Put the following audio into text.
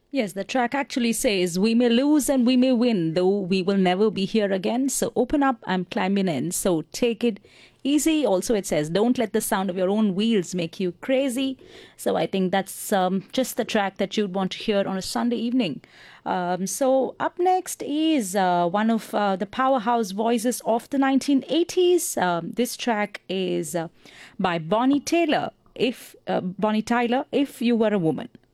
Yes, the track actually says, "We may lose and we may win, though we will never be here again. So open up, I'm climbing in. So take it easy." Also, it says, "Don't let the sound of your own wheels make you crazy." So I think that's just the track that you'd want to hear on a Sunday evening. So up next is one of the powerhouse voices of the 1980s. This track is by Bonnie Tyler. If You Were a Woman.